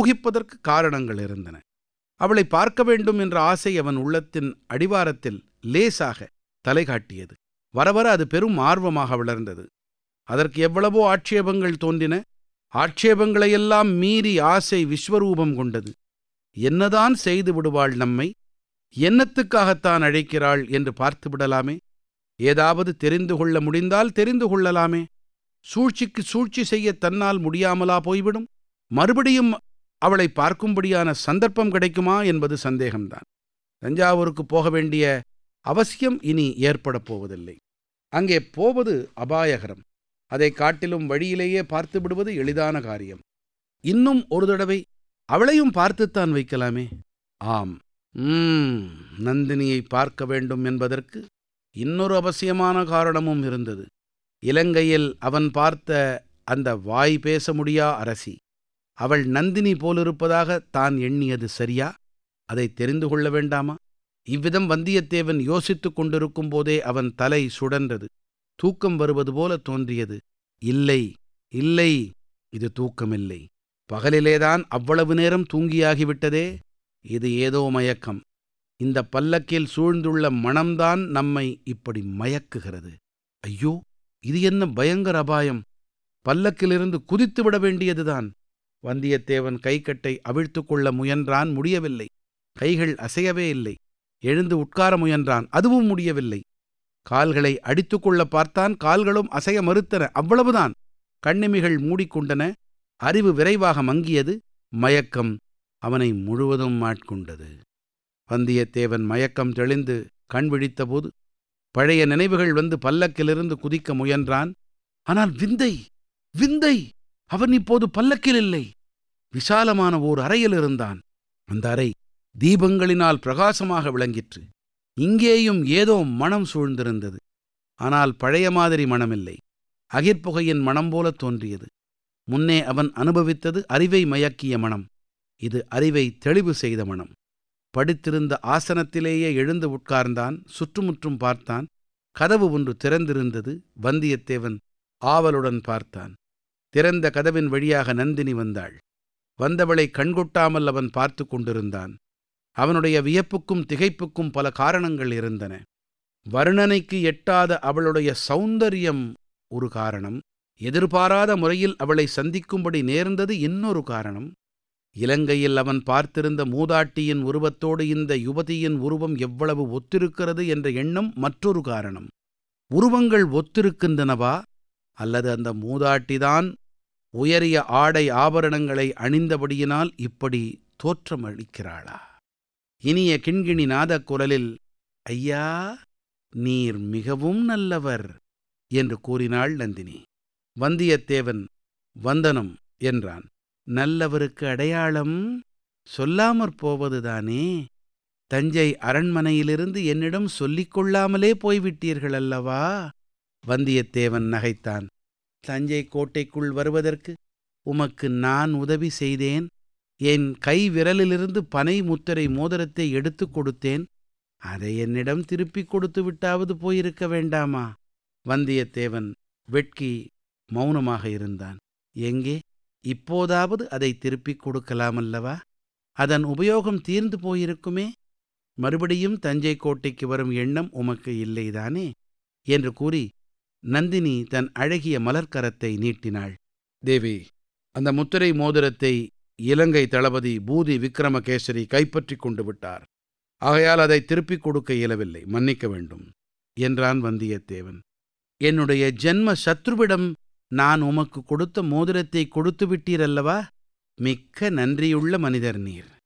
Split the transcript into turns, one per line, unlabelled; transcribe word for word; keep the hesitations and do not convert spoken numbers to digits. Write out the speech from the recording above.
மோகிப்பதற்கு காரணங்கள் இருந்தன. அவளை பார்க்க வேண்டும் என்ற ஆசை அவன் உள்ளத்தின் அடிவாரத்தில் லேசாக தலை காட்டியது. வரவர அது பெரும் ஆர்வமாக வளர்ந்தது. அதற்கு எவ்வளவோ ஆட்சேபங்கள் தோன்றின. ஆட்சேபங்களையெல்லாம் மீறி ஆசை விஸ்வரூபம் கொண்டது. என்னதான் செய்து விடுவாள் நம்மை? என்னத்துக்காகத்தான் அழைக்கிறாள் என்று பார்த்து விடலாமே. ஏதாவது தெரிந்து கொள்ள முடிந்தால் தெரிந்து கொள்ளலாமே. சூழ்ச்சிக்கு சூழ்ச்சி செய்ய தன்னால் முடியாமலா போய்விடும்? மறுபடியும் அவளை பார்க்கும்படியான சந்தர்ப்பம் கிடைக்குமா என்பது சந்தேகம்தான். தஞ்சாவூருக்கு போக வேண்டிய அவசியம் இனி ஏற்படப் போவதில்லை. அங்கே போவது அபாயகரம். அதை காட்டிலும் வழியிலேயே பார்த்து விடுவது எளிதான காரியம். இன்னும் ஒரு தடவை அவளையும் பார்த்துத்தான் வைக்கலாமே. ஆம், உம் நந்தினியை பார்க்க வேண்டும் என்பதற்கு இன்னொரு அவசியமான காரணமும் இருந்தது. இலங்கையில் அவன் பார்த்த அந்த வாய் பேச முடியா அரசி, அவள் நந்தினி போலிருப்பதாக தான் எண்ணியது சரியா? அதை தெரிந்து கொள்ள வேண்டாமா? இவ்விதம் வந்தியத்தேவன் யோசித்துக் கொண்டிருக்கும் போதே அவன் தலை சுழன்றது. தூக்கம் வருவது போல தோன்றியது. இல்லை, இல்லை, இது தூக்கமில்லை. பகலிலேதான் அவ்வளவு நேரம் தூங்கியாகிவிட்டதே. இது ஏதோ மயக்கம். இந்த பல்லக்கில் சூழ்ந்துள்ள மணம்தான் நம்மை இப்படி மயக்குகிறது. ஐயோ, இது என்ன பயங்கர அபாயம்! பல்லக்கிலிருந்து குதித்து விட வேண்டியதுதான். வந்தியத்தேவன் கைக்கட்டை அவிழ்த்து கொள்ள முயன்றான், முடியவில்லை. கைகள் அசையவே இல்லை. எழுந்து உட்கார முயன்றான், அதுவும் முடியவில்லை. கால்களை அடித்துக்கொள்ள பார்த்தான், கால்களும் அசைய மறுத்தன. அவ்வளவுதான். கண்ணிமிகள் மூடிக்கொண்டன. அறிவு விரைவாக மங்கியது. மயக்கம் அவனை முழுவதும் ஆட்கொண்டது. வந்தியத்தேவன் மயக்கம் தெளிந்து கண் விழித்தபோது பழைய நினைவுகள் வந்து பல்லக்கிலிருந்து குதிக்க முயன்றான். ஆனால் விந்தை, விந்தை! அவன் இப்போது பல்லக்கில் இல்லை. விசாலமான ஓர் அறையில் இருந்தான். அந்த அறை தீபங்களினால் பிரகாசமாக விளங்கிற்று. இங்கேயும் ஏதோ மணம் சூழ்ந்திருந்தது. ஆனால் பழைய மாதிரி மணமில்லை. அகிற்புகையின் மணம் போல தோன்றியது. முன்னே அவன் அனுபவித்தது அறிவை மயக்கிய மணம். இது அறிவை தெளிவு செய்த மணம். படுத்திருந்த ஆசனத்திலேயே எழுந்து உட்கார்ந்தான். சுற்றுமுற்றும் பார்த்தான். கதவு ஒன்று திறந்திருந்தது. வந்தியத்தேவன் ஆவலுடன் பார்த்தான். திறந்த கதவின் வழியாக நந்தினி வந்தாள். வந்தவளை கண்கொட்டாமல் அவன் பார்த்து கொண்டிருந்தான். அவனுடைய வியப்புக்கும் திகைப்புக்கும் பல காரணங்கள் இருந்தன. வர்ணனைக்கு எட்டாத அவளுடைய சௌந்தரியம் ஒரு காரணம். எதிர்பாராத முறையில் அவளை சந்திக்கும்படி நேர்ந்தது இன்னொரு காரணம். இலங்கையில் அவன் பார்த்திருந்த மூதாட்டியின் உருவத்தோடு இந்த யுவதியின் உருவம் எவ்வளவு ஒத்திருக்கிறது என்ற எண்ணம் மற்றொரு காரணம். உருவங்கள் ஒத்திருக்கின்றனவா, அல்லது அந்த மூதாட்டிதான் உயரிய ஆடை ஆபரணங்களை அணிந்தபடியினால் இப்படி தோற்றமளிக்கிறாளா? இனிய கிண்கிணி நாதக் குரலில், ஐயா, நீர் மிகவும் நல்லவர் என்று கூறினாள் நந்தினி. வந்தியத்தேவன் வந்தனம் என்றான். நல்லவருக்கு அடையாளம் சொல்லாமற் போவதுதானே? தஞ்சை அரண்மனையிலிருந்து என்னிடம் சொல்லிக் கொள்ளாமலே போய்விட்டீர்கள் அல்லவா? வந்தியத்தேவன் நகைத்தான். தஞ்சை கோட்டைக்குள் வருவதற்கு உமக்கு நான் உதவி செய்தேன். என் கை விரலிலிருந்து பனை முத்திரை மோதிரத்தை எடுத்துக் கொடுத்தேன். அதை என்னிடம் திருப்பிக் கொடுத்து விட்டாவது போயிருக்க வேண்டாமா? வந்தியத்தேவன் வெட்கி மௌனமாக இருந்தான். எங்கே, இப்போதாவது அதை திருப்பிக் கொடுக்கலாமல்லவா? அதன் உபயோகம் தீர்ந்து போயிருக்குமே. மறுபடியும் தஞ்சை கோட்டைக்கு வரும் எண்ணம் உமக்கு இல்லைதானே என்று கூறி நந்தினி தன் அழகிய மலர்க்கரத்தை நீட்டினாள். தேவி, அந்த முத்திரை மோதிரத்தை இலங்கை தளபதி பூதி விக்ரமகேசரி கைப்பற்றி கொண்டு விட்டார். ஆகையால் அதை திருப்பிக் கொடுக்க இயலவில்லை, மன்னிக்க வேண்டும் என்றான் வந்தியத்தேவன். என்னுடைய ஜென்ம சத்ருவிடம் நான் உமக்கு கொடுத்த மோதிரத்தை கொடுத்து விட்டீரல்லவா? மிக்க நன்றியுள்ள மனிதர் நீர்.